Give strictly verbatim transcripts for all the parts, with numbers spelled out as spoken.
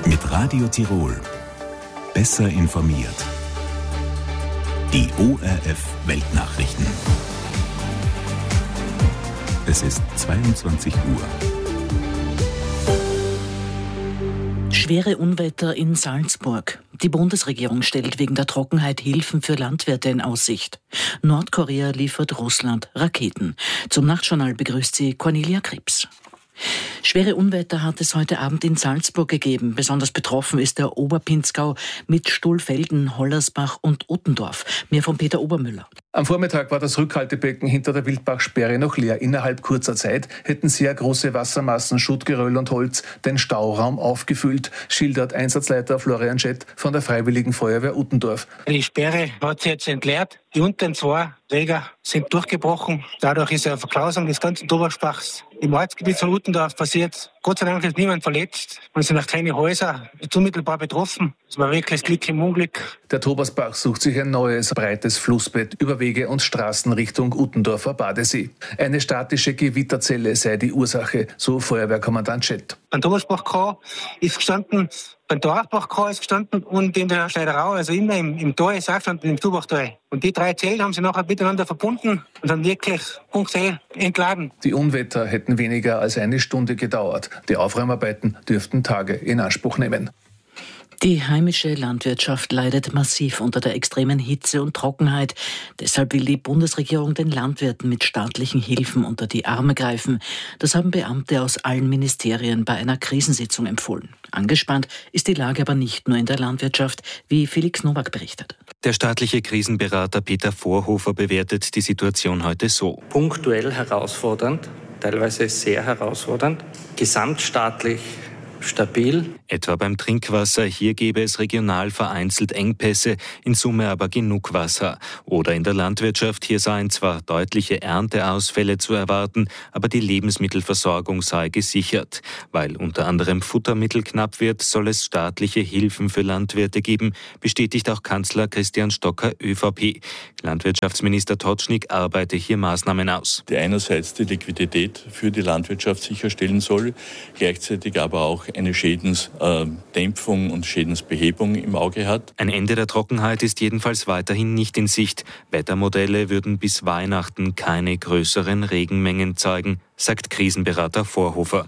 Mit Radio Tirol. Besser informiert. Die O R F Weltnachrichten. Es ist zweiundzwanzig Uhr. Schwere Unwetter in Salzburg. Die Bundesregierung stellt wegen der Trockenheit Hilfen für Landwirte in Aussicht. Nordkorea liefert Russland Raketen. Zum Nachtjournal begrüßt sie Cornelia Krebs. Schwere Unwetter hat es heute Abend in Salzburg gegeben. Besonders betroffen ist der Oberpinzgau mit Stuhlfelden, Hollersbach und Uttendorf. Mehr von Peter Obermüller. Am Vormittag war das Rückhaltebecken hinter der Wildbachsperre noch leer. Innerhalb kurzer Zeit hätten sehr große Wassermassen, Schutt, Geröll und Holz den Stauraum aufgefüllt, schildert Einsatzleiter Florian Schett von der Freiwilligen Feuerwehr Uttendorf. Die Sperre hat sich jetzt entleert. Die unteren zwei Träger sind durchgebrochen. Dadurch ist eine Verklausung des ganzen Oberspachs im Ortsgebiet von Uttendorf passiert. Gott sei Dank ist niemand verletzt. Es sind auch keine Häuser unmittelbar betroffen. Es war wirklich Glück im Unglück. Der Tobersbach sucht sich ein neues, breites Flussbett über Wege und Straßen Richtung Uttendorfer Badesee. Eine statische Gewitterzelle sei die Ursache, so Feuerwehrkommandant Schett. Beim Tobersbach ist gestanden, beim Dorfbach ist gestanden und in der Schneiderau, also immer im, im Tal ist auch gestanden, im Zubachtal. Und die drei Zellen haben sie nachher miteinander verbunden und dann wirklich punktuell entladen. Die Unwetter hätten weniger als eine Stunde gedauert. Die Aufräumarbeiten dürften Tage in Anspruch nehmen. Die heimische Landwirtschaft leidet massiv unter der extremen Hitze und Trockenheit. Deshalb will die Bundesregierung den Landwirten mit staatlichen Hilfen unter die Arme greifen. Das haben Beamte aus allen Ministerien bei einer Krisensitzung empfohlen. Angespannt ist die Lage aber nicht nur in der Landwirtschaft, wie Felix Nowak berichtet. Der staatliche Krisenberater Peter Vorhofer bewertet die Situation heute so. Punktuell herausfordernd, teilweise sehr herausfordernd, gesamtstaatlich stabil. Etwa beim Trinkwasser, hier gäbe es regional vereinzelt Engpässe, in Summe aber genug Wasser. Oder in der Landwirtschaft, hier seien zwar deutliche Ernteausfälle zu erwarten, aber die Lebensmittelversorgung sei gesichert. Weil unter anderem Futtermittel knapp wird, soll es staatliche Hilfen für Landwirte geben, bestätigt auch Kanzler Christian Stocker, ÖVP. Landwirtschaftsminister Totschnig arbeite hier Maßnahmen aus. Die einerseits die Liquidität für die Landwirtschaft sicherstellen soll, gleichzeitig aber auch eine Schädensdämpfung und Schädensbehebung im Auge hat. Ein Ende der Trockenheit ist jedenfalls weiterhin nicht in Sicht. Wettermodelle würden bis Weihnachten keine größeren Regenmengen zeigen, sagt Krisenberater Vorhofer.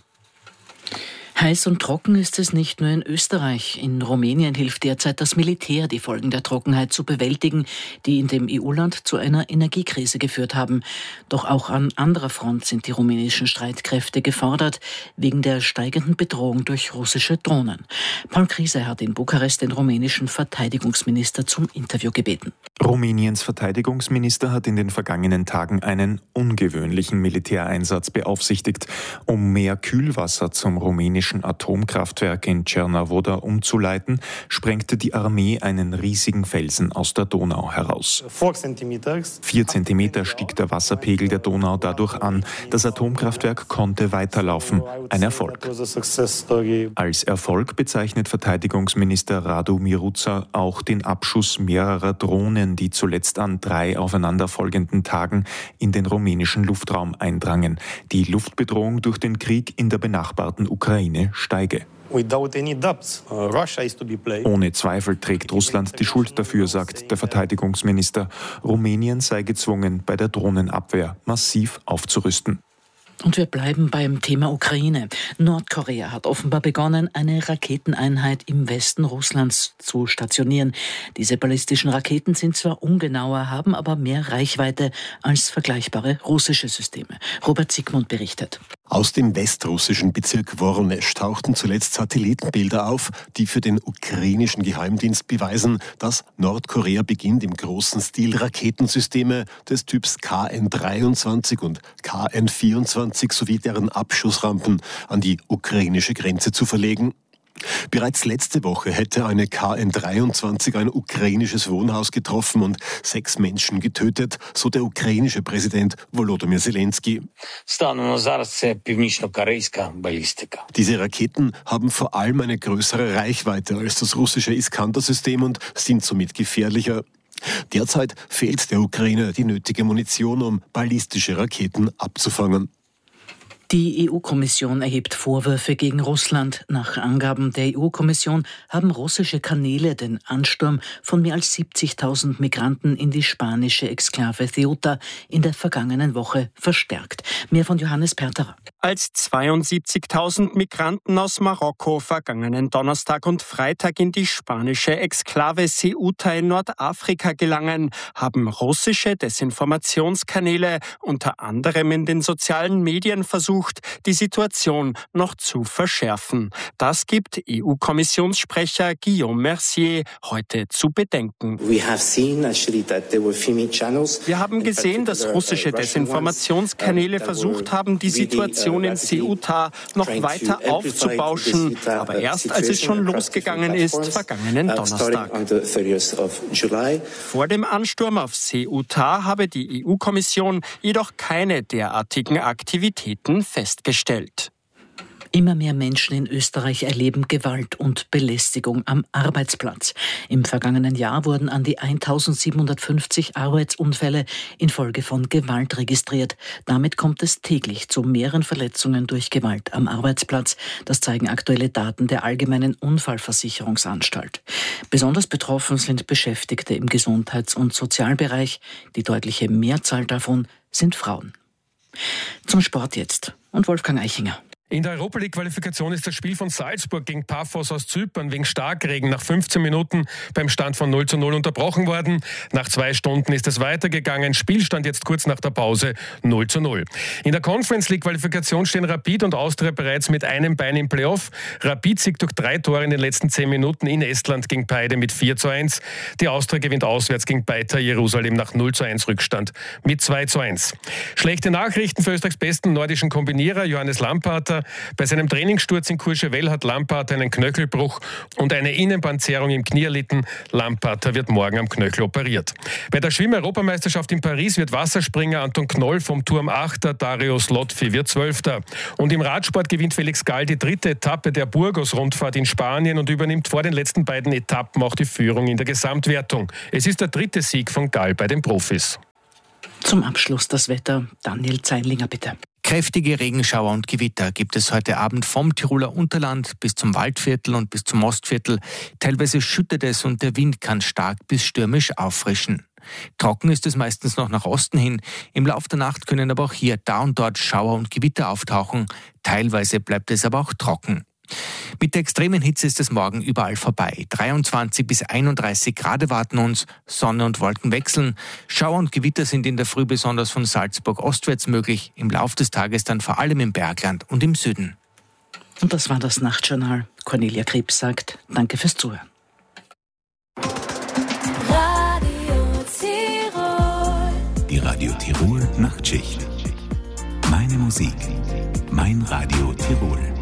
Heiß und trocken ist es nicht nur in Österreich. In Rumänien hilft derzeit das Militär, die Folgen der Trockenheit zu bewältigen, die in dem E U-Land zu einer Energiekrise geführt haben. Doch auch an anderer Front sind die rumänischen Streitkräfte gefordert, wegen der steigenden Bedrohung durch russische Drohnen. Paul Krise hat in Bukarest den rumänischen Verteidigungsminister zum Interview gebeten. Rumäniens Verteidigungsminister hat in den vergangenen Tagen einen ungewöhnlichen Militäreinsatz beaufsichtigt, um mehr Kühlwasser zum rumänischen Atomkraftwerk in Cernavodă umzuleiten, sprengte die Armee einen riesigen Felsen aus der Donau heraus. Vier Zentimeter stieg der Wasserpegel der Donau dadurch an. Das Atomkraftwerk konnte weiterlaufen. Ein Erfolg. Als Erfolg bezeichnet Verteidigungsminister Radu Miruța auch den Abschuss mehrerer Drohnen, die zuletzt an drei aufeinanderfolgenden Tagen in den rumänischen Luftraum eindrangen. Die Luftbedrohung durch den Krieg in der benachbarten Ukraine steige. Ohne Zweifel trägt Russland die Schuld dafür, sagt der Verteidigungsminister. Rumänien sei gezwungen, bei der Drohnenabwehr massiv aufzurüsten. Und wir bleiben beim Thema Ukraine. Nordkorea hat offenbar begonnen, eine Raketeneinheit im Westen Russlands zu stationieren. Diese ballistischen Raketen sind zwar ungenauer, haben aber mehr Reichweite als vergleichbare russische Systeme. Robert Siegmund berichtet. Aus dem westrussischen Bezirk Woronezh tauchten zuletzt Satellitenbilder auf, die für den ukrainischen Geheimdienst beweisen, dass Nordkorea beginnt, im großen Stil Raketensysteme des Typs K N dreiundzwanzig und K N vierundzwanzig sowie deren Abschussrampen an die ukrainische Grenze zu verlegen. Bereits letzte Woche hätte eine K N dreiundzwanzig ein ukrainisches Wohnhaus getroffen und sechs Menschen getötet, so der ukrainische Präsident Volodymyr Zelensky. Diese Raketen haben vor allem eine größere Reichweite als das russische Iskander-System und sind somit gefährlicher. Derzeit fehlt der Ukraine die nötige Munition, um ballistische Raketen abzufangen. Die E U-Kommission erhebt Vorwürfe gegen Russland. Nach Angaben der E U-Kommission haben russische Kanäle den Ansturm von mehr als siebzigtausend Migranten in die spanische Exklave Ceuta in der vergangenen Woche verstärkt. Mehr von Johannes Perterer. Als zweiundsiebzigtausend Migranten aus Marokko vergangenen Donnerstag und Freitag in die spanische Exklave Ceuta in Nordafrika gelangen, haben russische Desinformationskanäle unter anderem in den sozialen Medien versucht, die Situation noch zu verschärfen. Das gibt E U-Kommissionssprecher Guillaume Mercier heute zu bedenken. Wir haben gesehen, dass russische Desinformationskanäle versucht haben, die Situation in Ceuta noch weiter aufzubauschen, aber erst als es schon losgegangen ist, vergangenen Donnerstag. Vor dem Ansturm auf Ceuta habe die E U-Kommission jedoch keine derartigen Aktivitäten festgestellt. Immer mehr Menschen in Österreich erleben Gewalt und Belästigung am Arbeitsplatz. Im vergangenen Jahr wurden an die eintausendsiebenhundertfünfzig Arbeitsunfälle infolge von Gewalt registriert. Damit kommt es täglich zu mehreren Verletzungen durch Gewalt am Arbeitsplatz. Das zeigen aktuelle Daten der Allgemeinen Unfallversicherungsanstalt. Besonders betroffen sind Beschäftigte im Gesundheits- und Sozialbereich. Die deutliche Mehrzahl davon sind Frauen. Zum Sport jetzt und Wolfgang Eichinger. In der Europa-League-Qualifikation ist das Spiel von Salzburg gegen Paphos aus Zypern wegen Starkregen nach fünfzehn Minuten beim Stand von null zu null unterbrochen worden. Nach zwei Stunden ist es weitergegangen. Spielstand jetzt kurz nach der Pause null zu null. In der Conference-League-Qualifikation stehen Rapid und Austria bereits mit einem Bein im Playoff. Rapid siegt durch drei Tore in den letzten zehn Minuten in Estland gegen Paide mit vier zu eins. Die Austria gewinnt auswärts gegen Beitar Jerusalem nach null zu eins Rückstand mit zwei zu eins. Schlechte Nachrichten für Österreichs besten nordischen Kombinierer Johannes Lamparter. Bei seinem Trainingssturz in Courchevel hat Lamparter einen Knöchelbruch und eine Innenbandzerrung im Knie erlitten. Lamparter wird morgen am Knöchel operiert. Bei der Schwimm-Europameisterschaft in Paris wird Wasserspringer Anton Knoll vom Turm Achter, Darius Lotfi wird Zwölfter. Und im Radsport gewinnt Felix Gall die dritte Etappe der Burgos-Rundfahrt in Spanien und übernimmt vor den letzten beiden Etappen auch die Führung in der Gesamtwertung. Es ist der dritte Sieg von Gall bei den Profis. Zum Abschluss das Wetter. Daniel Zeinlinger, bitte. Kräftige Regenschauer und Gewitter gibt es heute Abend vom Tiroler Unterland bis zum Waldviertel und bis zum Ostviertel. Teilweise schüttet es und der Wind kann stark bis stürmisch auffrischen. Trocken ist es meistens noch nach Osten hin. Im Laufe der Nacht können aber auch hier da und dort Schauer und Gewitter auftauchen. Teilweise bleibt es aber auch trocken. Mit der extremen Hitze ist es morgen überall vorbei. dreiundzwanzig bis einunddreißig Grad erwarten uns, Sonne und Wolken wechseln. Schauer und Gewitter sind in der Früh besonders von Salzburg ostwärts möglich, im Laufe des Tages dann vor allem im Bergland und im Süden. Und das war das Nachtjournal. Cornelia Krebs sagt, danke fürs Zuhören. Radio Tirol. Die Radio Tirol Nachtschicht. Meine Musik, mein Radio Tirol.